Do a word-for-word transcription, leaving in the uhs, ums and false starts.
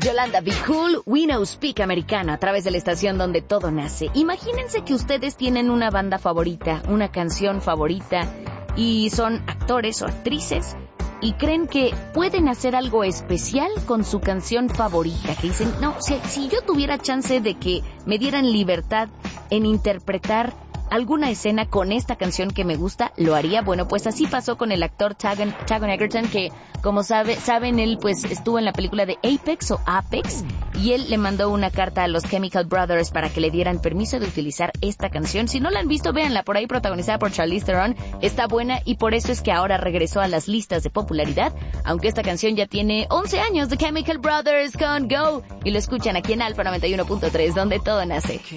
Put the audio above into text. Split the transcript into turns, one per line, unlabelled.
Yolanda Be Cool, We Know Speak americano a través de la estación donde todo nace. Imagínense que ustedes tienen una banda favorita, una canción favorita y son actores o actrices y creen que pueden hacer algo especial con su canción favorita. Que dicen, no, si, si yo tuviera chance de que me dieran libertad en interpretar alguna escena con esta canción que me gusta, lo haría. Bueno, pues así pasó con el actor Taron, Taron Egerton, que como sabe, saben, él pues estuvo en la película de Apex o Apex, y él le mandó una carta a los Chemical Brothers para que le dieran permiso de utilizar esta canción. Si no la han visto, véanla, por ahí protagonizada por Charlize Theron, está buena y por eso es que ahora regresó a las listas de popularidad, aunque esta canción ya tiene once años. The Chemical Brothers con Go, y lo escuchan aquí en Alfa noventa y uno punto tres, donde todo nace.